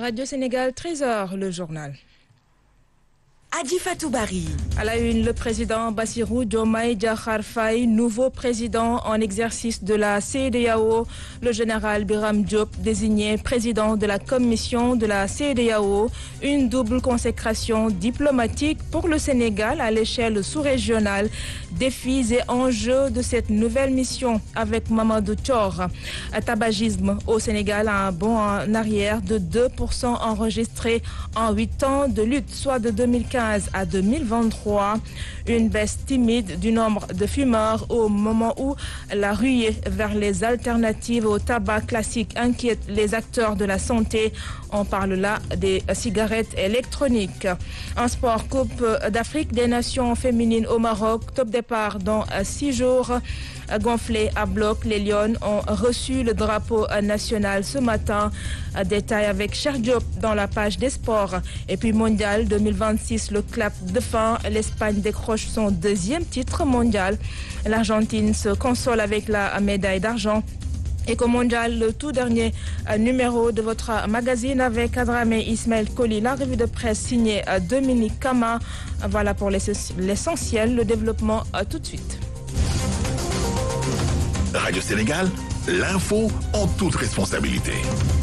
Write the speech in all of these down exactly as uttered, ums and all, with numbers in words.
Radio Sénégal, treize heures, le journal. Adji Fatou À la une, le président Bassirou Diomaye Diakhar Faye, nouveau président en exercice de la C E D E A O. Le général Birame Diop, désigné président de la commission de la C E D E A O. Une double consécration diplomatique pour le Sénégal à l'échelle sous-régionale. Défis et enjeux de cette nouvelle mission avec Mamadou Thior. Tabagisme au Sénégal, un bond en arrière de deux pour cent enregistré en huit ans de lutte, soit de deux mille quinze à deux mille vingt-trois, une baisse timide du nombre de fumeurs au moment où la ruée vers les alternatives au tabac classique inquiète les acteurs de la santé. On parle là des cigarettes électroniques. En sport, Coupe d'Afrique des Nations féminines au Maroc, top départ dans six jours. Gonflés à bloc, les Lions ont reçu le drapeau national ce matin. Détail avec Cheikh Diop dans la page des sports. Et puis mondial deux mille vingt-six, le clap de fin. L'Espagne décroche son deuxième titre mondial. L'Argentine se console avec la médaille d'argent. Éco Mondial, le tout dernier numéro de votre magazine avec Adramé Ismaël Koli, la revue de presse signée Dominique Kama. Voilà pour l'essentiel, le développement tout de suite. Radio Sénégal, l'info en toute responsabilité.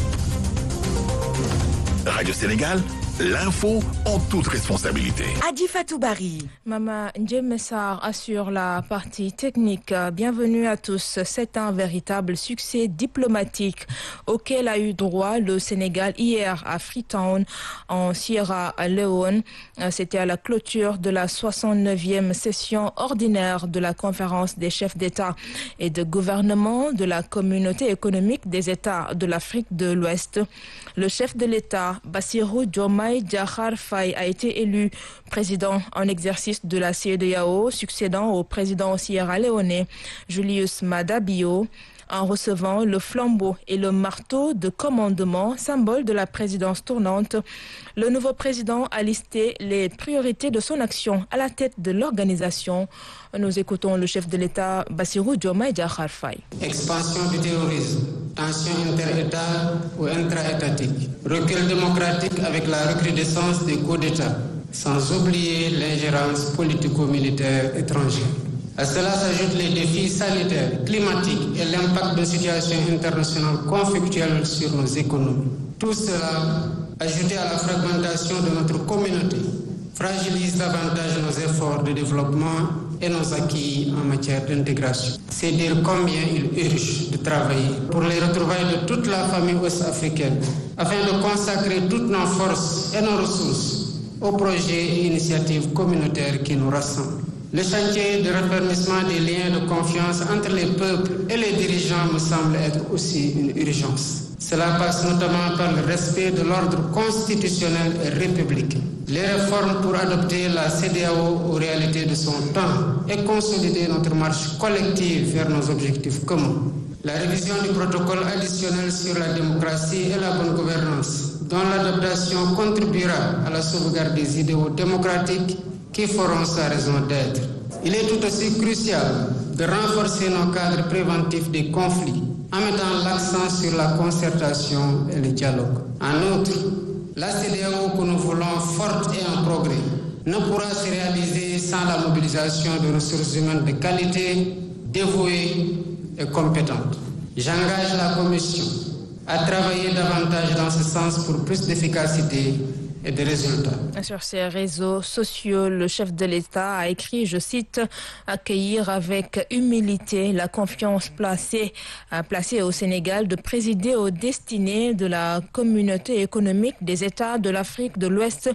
Radio Sénégal, l'info en toute responsabilité. Adji Fatou Mama Ndjemessar assure la partie technique. Bienvenue à tous. C'est un véritable succès diplomatique auquel a eu droit le Sénégal hier à Freetown, en Sierra Leone. C'était à la clôture de la soixante-neuvième session ordinaire de la conférence des chefs d'État et de gouvernement de la communauté économique des États de l'Afrique de l'Ouest. Le chef de l'État, Bassirou Diomaye Diakhar Faye, a été élu président en exercice de la C E D E A O, succédant au président sierra-léonais Julius Maada Bio, en recevant le flambeau et le marteau de commandement, symbole de la présidence tournante. Le nouveau président a listé les priorités de son action à la tête de l'organisation. Nous écoutons le chef de l'État, Bassirou Diomaye Diakhar Faye. Expansion du terrorisme, tensions inter-États ou intra-étatiques, recul démocratique avec la recrudescence des coups d'État, sans oublier l'ingérence politico-militaire étrangère. À cela s'ajoutent les défis sanitaires, climatiques et l'impact de situations internationales conflictuelles sur nos économies. Tout cela, ajouté à la fragmentation de notre communauté, fragilise davantage nos efforts de développement et nos acquis en matière d'intégration. C'est dire combien il urge de travailler pour les retrouvailles de toute la famille ouest-africaine afin de consacrer toutes nos forces et nos ressources aux projets et initiatives communautaires qui nous rassemblent. Le chantier de raffermissement des liens de confiance entre les peuples et les dirigeants me semble être aussi une urgence. Cela passe notamment par le respect de l'ordre constitutionnel et républicain. Les réformes pour adopter la C E D E A O aux réalités de son temps et consolider notre marche collective vers nos objectifs communs. La révision du protocole additionnel sur la démocratie et la bonne gouvernance, dont l'adaptation contribuera à la sauvegarde des idéaux démocratiques qui feront sa raison d'être. Il est tout aussi crucial de renforcer nos cadres préventifs des conflits en mettant l'accent sur la concertation et le dialogue. En outre, la C E D E A O que nous voulons forte et en progrès ne pourra se réaliser sans la mobilisation de ressources humaines de qualité, dévouées et compétentes. J'engage la Commission à travailler davantage dans ce sens pour plus d'efficacité et des résultats. Sur ses réseaux sociaux, le chef de l'État a écrit, je cite, « Accueillir avec humilité la confiance placée, placée au Sénégal de présider aux destinées de la communauté économique des États de l'Afrique de l'Ouest,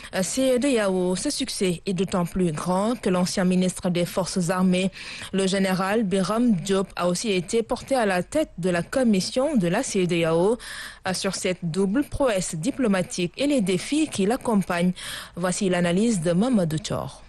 C E D E A O. Ce succès est d'autant plus grand que l'ancien ministre des Forces armées, le général Birame Diop, a aussi été porté à la tête de la commission de la C E D E A O. Sur cette double prouesse diplomatique et les défis qui l'accompagnent, voici l'analyse de Mamadou Thior.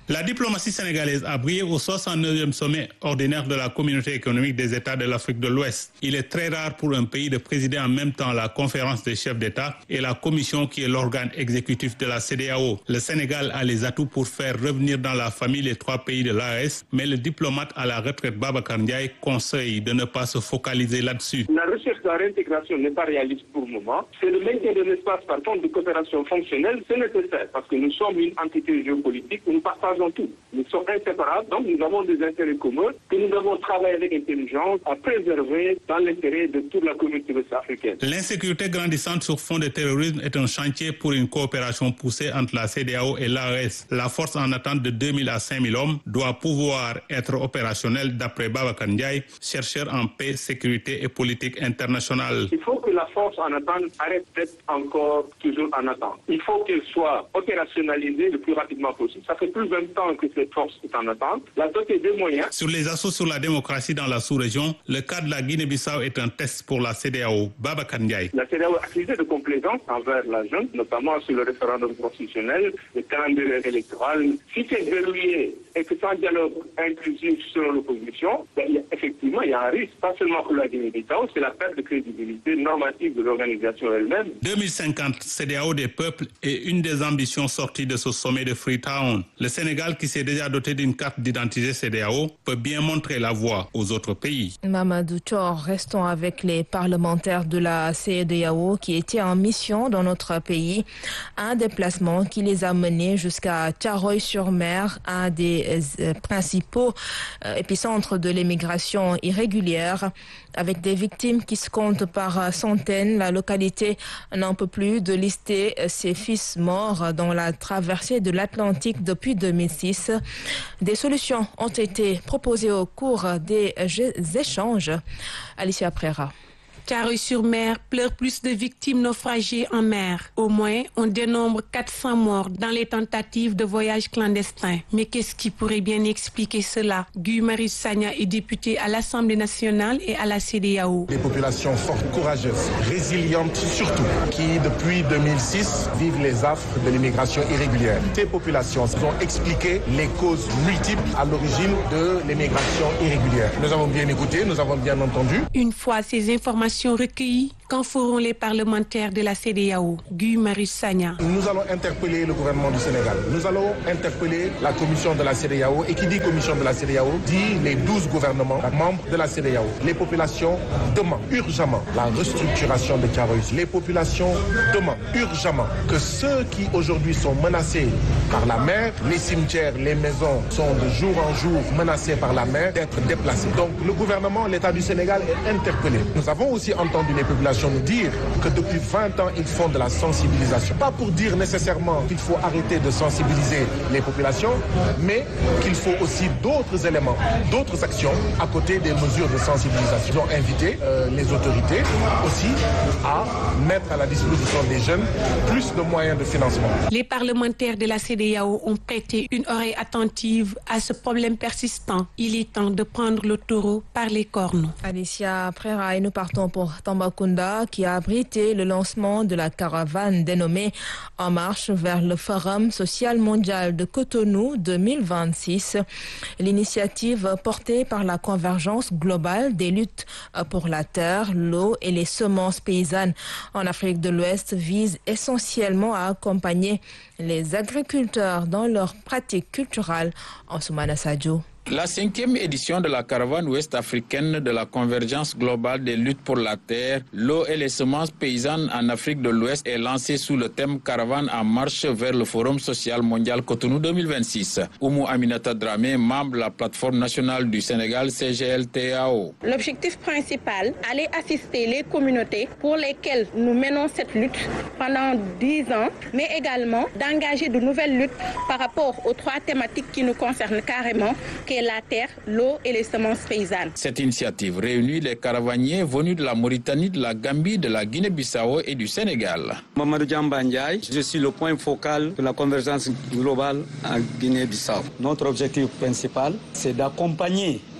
La diplomatie sénégalaise a brillé au soixante-neuvième sommet ordinaire de la Communauté économique des États de l'Afrique de l'Ouest. Il est très rare pour un pays de présider en même temps la conférence des chefs d'État et la commission qui est l'organe exécutif de la C E D E A O. Le Sénégal a les atouts pour faire revenir dans la famille les trois pays de l'A E S, mais le diplomate à la retraite Babacar Ndiaye conseille de ne pas se focaliser là-dessus. La recherche de la réintégration n'est pas réaliste pour le moment. C'est le maintien de l'espace par contre de coopération fonctionnelle, c'est nécessaire parce que nous sommes une entité géopolitique, nous partageons tout. Nous sommes inséparables, donc nous avons des intérêts communs que nous devons travailler avec intelligence à préserver dans l'intérêt de toute la communauté ouest-africaine. L'insécurité grandissante sur fond de terrorisme est un chantier pour une coopération poussée entre la C E D E A O et l'A E S. La force en attente de deux mille à cinq mille hommes doit pouvoir être opérationnelle d'après Babacar Ndiaye, chercheur en paix, sécurité et politique internationale. Il faut que la force en attente arrête d'être encore toujours en attente. Il faut qu'elle soit opérationnalisée le plus rapidement possible. Ça fait plus de vingt ans que cette force est en attente. La doter des moyens. Sur les assauts sur la démocratie dans la sous-région, le cas de la Guinée-Bissau est un test pour la C E D E A O. Babacar Ndiaye. La C E D E A O a accusé de complaisance envers la junte, notamment sur le référendum constitutionnel, le calendrier électoral. Si c'est verrouillé et que sans dialogue inclusif selon l'opposition, ben, il y a, effectivement, il y a un risque, pas seulement pour la Guinée-Bissau, c'est la perte de crédibilité normative de l'organisation elle-même. deux mille cinquante, C E D E A O des peuples est une des ambitions sorties de ce sommet de Freetown. Le Sénégal, qui s'est déjà doté d'une carte d'identité C E D E A O, peut bien montrer la voie aux autres pays. Mamadou Thior, restons avec les parlementaires de la C E D E A O qui étaient en mission dans notre pays. Un déplacement qui les a menés jusqu'à Thiaroye-sur-Mer, un des euh, principaux euh, épicentres de l'immigration irrégulière, avec des victimes qui se comptent par centaines. La localité n'en peut plus de lister ses fils morts dans la traversée de l'Atlantique depuis deux mille six. Des solutions ont été proposées au cours des échanges. Alicia Prera. Thiaroye-sur-Mer pleure plus de victimes naufragées en mer. Au moins, on dénombre quatre cents morts dans les tentatives de voyage clandestin. Mais qu'est-ce qui pourrait bien expliquer cela? Guy Marius Sagna est député à l'Assemblée nationale et à la C E D E A O. Des populations fortes, courageuses, résilientes surtout, qui depuis deux mille six vivent les affres de l'immigration irrégulière. Ces populations ont expliqué les causes multiples à l'origine de l'immigration irrégulière. Nous avons bien écouté, nous avons bien entendu. Une fois ces informations recueillies, qu'en feront les parlementaires de la C E D E A O? Guy Marius Sagna. Nous allons interpeller le gouvernement du Sénégal. Nous allons interpeller la commission de la C E D E A O. Et qui dit commission de la C E D E A O dit les douze gouvernements membres de la C E D E A O. Les populations demandent urgemment la restructuration de Thiaroye. Les populations demandent urgemment que ceux qui aujourd'hui sont menacés par la mer, les cimetières, les maisons sont de jour en jour menacés par la mer, d'être déplacés. Donc le gouvernement, l'État du Sénégal est interpellé. Nous avons aussi entendu les populations nous dire que depuis vingt ans, ils font de la sensibilisation. Pas pour dire nécessairement qu'il faut arrêter de sensibiliser les populations, mais qu'il faut aussi d'autres éléments, d'autres actions à côté des mesures de sensibilisation. Ils ont invité euh, les autorités aussi à mettre à la disposition des jeunes plus de moyens de financement. Les parlementaires de la C E D E A O ont prêté une oreille attentive à ce problème persistant. Il est temps de prendre le taureau par les cornes. Alicia Prera, et nous partons pour Tambacounda qui a abrité le lancement de la caravane dénommée En marche vers le Forum social mondial de Cotonou deux mille vingt-six. L'initiative portée par la Convergence globale des luttes pour la terre, l'eau et les semences paysannes en Afrique de l'Ouest vise essentiellement à accompagner les agriculteurs dans leurs pratiques culturelles. En Soumana Sadio. La cinquième édition de la caravane ouest-africaine de la Convergence globale des luttes pour la terre, l'eau et les semences paysannes en Afrique de l'Ouest est lancée sous le thème Caravane en marche vers le Forum social mondial Cotonou deux mille vingt-six. Oumou Aminata Dramé, membre de la plateforme nationale du Sénégal C G L T A O. L'objectif principal, aller assister les communautés pour lesquelles nous menons cette lutte pendant dix ans, mais également d'engager de nouvelles luttes par rapport aux trois thématiques qui nous concernent carrément, la terre, l'eau et les semences paysannes. Cette initiative réunit les caravaniers venus de la Mauritanie, de la Gambie, de la Guinée-Bissau et du Sénégal. Mamadou Djamba Ndiaye, je suis le point focal de la convergence globale en Guinée-Bissau. Notre objectif principal, c'est d'accompagner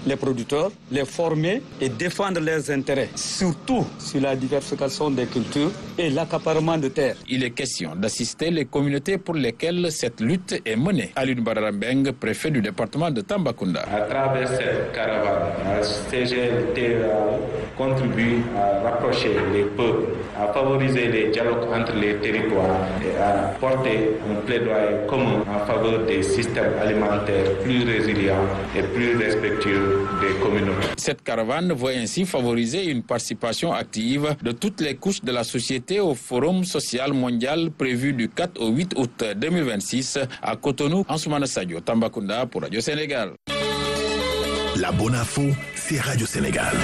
les producteurs, les former et défendre leurs intérêts, surtout sur la diversification des cultures et l'accaparement de terres. Il est question d'assister les communautés pour lesquelles cette lutte est menée. Alioune Badara Mbengue, préfet du département de Tambacounda. À travers cette caravane, la C G L T A O contribue à rapprocher les peuples, à favoriser les dialogues entre les territoires et à porter un plaidoyer commun en faveur des systèmes alimentaires plus résilients et plus respectueux des communautés. Cette caravane veut ainsi favoriser une participation active de toutes les couches de la société au Forum social mondial prévu du quatre au huit août deux mille vingt-six à Cotonou, Ansoumana Sadio, Tambacounda pour Radio Sénégal. La bonne info, c'est Radio Sénégal.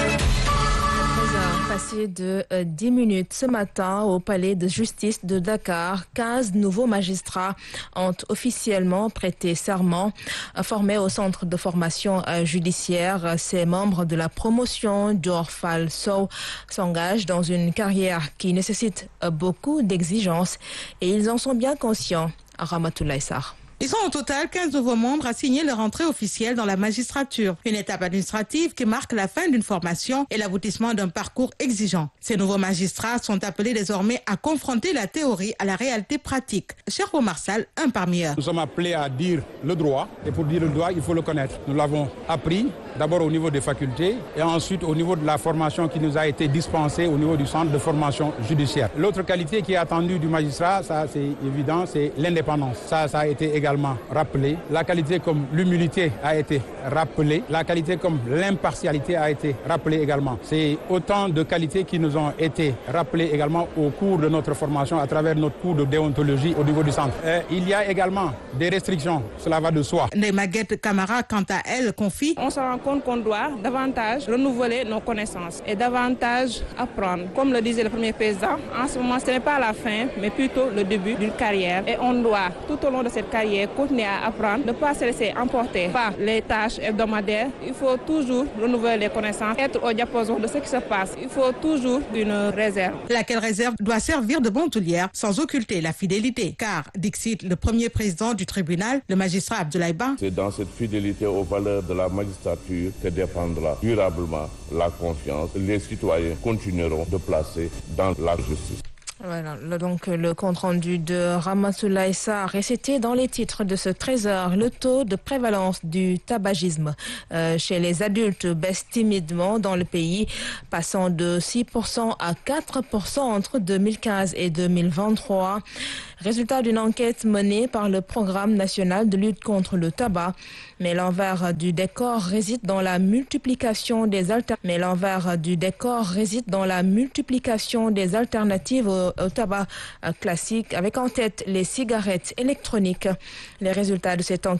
Passé de euh, dix minutes ce matin au palais de justice de Dakar, quinze nouveaux magistrats ont officiellement prêté serment. Formés au centre de formation euh, judiciaire, ces membres de la promotion Dior Fall Sow s'engagent dans une carrière qui nécessite euh, beaucoup d'exigences et ils en sont bien conscients. Ramatoulaye Sarr. Ils sont au total quinze nouveaux membres à signer leur entrée officielle dans la magistrature. Une étape administrative qui marque la fin d'une formation et l'aboutissement d'un parcours exigeant. Ces nouveaux magistrats sont appelés désormais à confronter la théorie à la réalité pratique. Cheikh Omar Sall, un parmi eux. Nous sommes appelés à dire le droit et pour dire le droit, il faut le connaître. Nous l'avons appris d'abord au niveau des facultés et ensuite au niveau de la formation qui nous a été dispensée au niveau du centre de formation judiciaire. L'autre qualité qui est attendue du magistrat, ça c'est évident, c'est l'indépendance. Ça, ça a été également rappelé. La qualité comme l'humilité a été rappelée. La qualité comme l'impartialité a été rappelée également. C'est autant de qualités qui nous ont été rappelées également au cours de notre formation à travers notre cours de déontologie au niveau du centre. Euh, il y a également des restrictions, cela va de soi. Nemaguette Camara, quant à elle, confie. On se rend compte qu'on doit davantage renouveler nos connaissances et davantage apprendre. Comme le disait le premier président, en ce moment, ce n'est pas la fin, mais plutôt le début d'une carrière. Et on doit, tout au long de cette carrière, continuer à apprendre, ne pas se laisser emporter par les tâches hebdomadaires. Il faut toujours renouveler les connaissances, être au diapason de ce qui se passe. Il faut toujours une réserve. Laquelle réserve doit servir de bandoulière sans occulter la fidélité. Car, dixit le premier président du tribunal, le magistrat Abdoulaye Ba, c'est dans cette fidélité aux valeurs de la magistrature que dépendra durablement la confiance que les citoyens continueront de placer dans la justice. Voilà, le, donc le compte-rendu de Ramatoulaye Sarr. Et c'était dans les titres de ce treize heures. Le taux de prévalence du tabagisme euh, chez les adultes baisse timidement dans le pays, passant de six pour cent à quatre pour cent entre deux mille quinze et deux mille vingt-trois. Résultat d'une enquête menée par le Programme national de lutte contre le tabac. Mais l'envers du décor réside dans la multiplication des alter... Mais l'envers du décor réside dans la multiplication des alternatives au, au tabac classique, avec en tête les cigarettes électroniques. Les résultats de cette enquête